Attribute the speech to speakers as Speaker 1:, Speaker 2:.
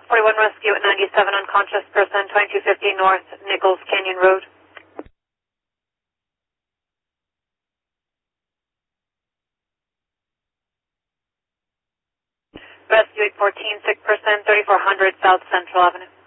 Speaker 1: 41 rescue at 97 unconscious person, 2250 North Nichols Canyon Road. Rescue 814, sick person, 3400 South Central Avenue.